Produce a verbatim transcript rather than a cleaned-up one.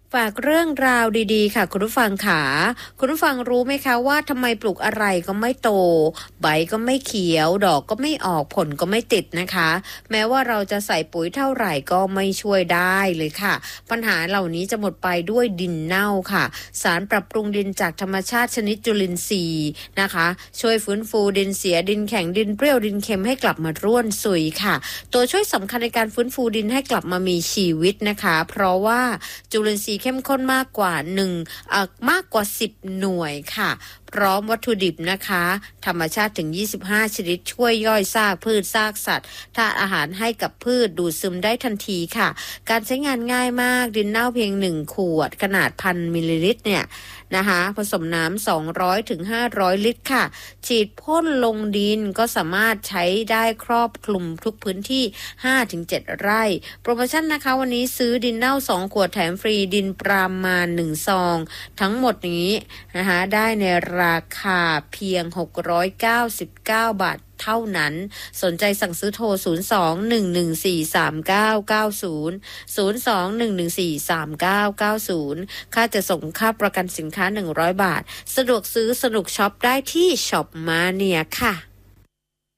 ฝากเรื่องราวดีๆค่ะคุณผู้ฟังขาคุณผู้ฟังรู้ไหมคะว่าทำไมปลูกอะไรก็ไม่โตใบก็ไม่เขียวดอกก็ไม่ออกผลก็ไม่ติดนะคะแม้ว่าเราจะใส่ปุ๋ยเท่าไหร่ก็ไม่ช่วยได้เลยค่ะปัญหาเหล่านี้จะหมดไปด้วยดินเน่าค่ะสารปรับปรุงดินจากธรรมชาติชนิดจุลินทรีย์นะคะช่วยฟื้นฟูดินเสียดินแข็งดินเปรี้ยวดินเค็มให้กลับมาร่วนซุยค่ะตัวช่วยสำคัญในการฟื้นฟูดินให้กลับมามีชีวิตนะคะเพราะว่าจุลินทรีย์เข้มข้นมากกว่าหนึ่งเอ่อมากกว่าสิบหน่วยค่ะพร้อมวัตถุดิบนะคะธรรมชาติถึงยี่สิบห้าชนิดช่วยย่อยซากพืชซากสัตว์ธาตุอาหารให้กับพืชดูดซึมได้ทันทีค่ะการใช้งานง่ายมากดินเน่าเพียงหนึ่งขวดขนาดพันมิลลิลิตรเนี่ยนะคะผสมน้ำสองร้อยถึงห้าร้อยลิตรค่ะฉีดพ่นลงดินก็สามารถใช้ได้ครอบคลุมทุกพื้นที่ ห้าถึงเจ็ด ไร่โปรโมชั่นนะคะวันนี้ซื้อดินเน่าสองขวดแถมฟรีดินปรามาณหนึ่งซองทั้งหมดนี้นะคะได้ในราคาเพียงหกร้อยเก้าสิบเก้าบาทเท่านั้นสนใจสั่งซื้อโทรศูนย์ สอง หนึ่ง หนึ่ง สี่ สาม เก้า เก้า ศูนย์ ศูนย์ สอง หนึ่ง หนึ่ง สี่ สาม เก้า เก้า ศูนย์ค่าจะส่งค่าประกันสินค้าหนึ่งร้อยบาทสะดวกซื้อสนุกช็อปได้ที่ช็อปมาเนียค่ะ